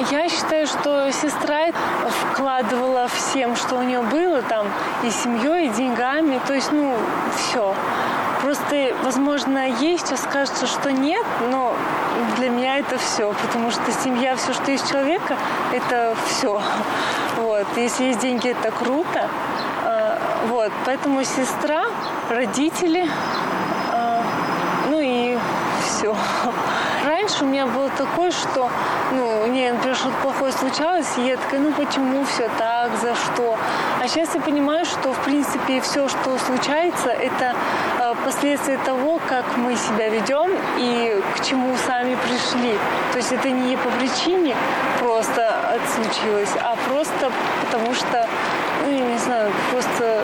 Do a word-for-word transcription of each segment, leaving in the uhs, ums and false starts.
я считаю, что сестра вкладывала всем, что у нее было, там, и семьей, и деньгами. То есть, ну, все. Просто, возможно, ей сейчас кажется, что нет, но для меня это все. Потому что семья, все, что есть у человека, это все. Вот. Если есть деньги, это круто. Вот. Поэтому сестра, родители, ну и все. Раньше у меня было такое, что, ну, мне, например, что-то плохое случалось, и я такая, ну, почему все так, за что? А сейчас я понимаю, что, в принципе, все, что случается, это э, последствия того, как мы себя ведем и к чему сами пришли. То есть это не по причине просто случилось, а просто потому что, ну, я не знаю, просто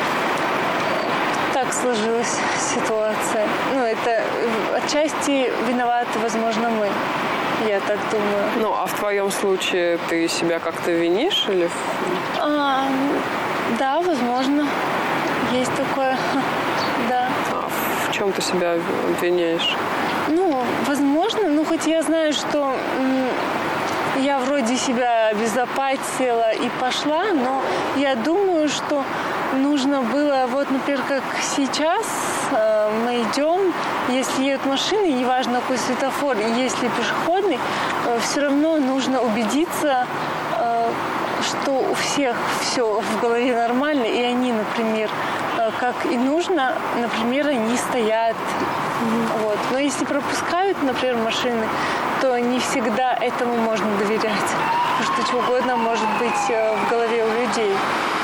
так сложилась ситуация. Ну, это отчасти виноваты, возможно, мы. Я так думаю. Ну, а в твоем случае ты себя как-то винишь или? А, да, возможно. Есть такое. Да. А в чем ты себя обвиняешь? Ну, возможно. Ну, хоть я знаю, что м, я вроде себя обезопасила и пошла, но я думаю, что нужно было, вот, например, как сейчас э, мы идем, если едут машины, неважно какой светофор, если пешеходный, э, все равно нужно убедиться, э, что у всех все в голове нормально, и они, например, э, как и нужно, например, они стоят. Mm-hmm. Вот. Но если пропускают, например, машины, то не всегда этому можно доверять, потому что что угодно может быть э, в голове у людей.